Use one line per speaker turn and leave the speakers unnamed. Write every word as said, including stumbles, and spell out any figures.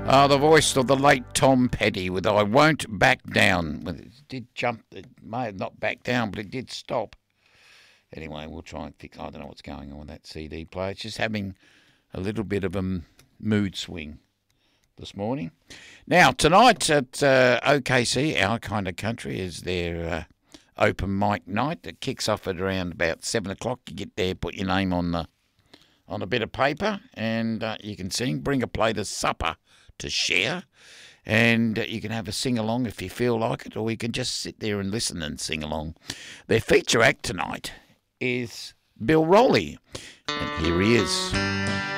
Uh, the voice of the late Tom Petty with I Won't Back Down. Well, it did jump, it may have not backed down, but it did stop. Anyway, we'll try and fix, I don't know what's going on with that C D player. It's just having a little bit of a mood swing this morning. Now, tonight at uh, O K C, Our Kind of Country, is their uh, open mic night that kicks off at around about seven o'clock. You get there, put your name on the on a bit of paper, and uh, you can sing. Bring a plate of supper to share, and uh, you can have a sing-along if you feel like it, or you can just sit there and listen and sing along. Their feature act tonight is Bill Rowley, and here he is.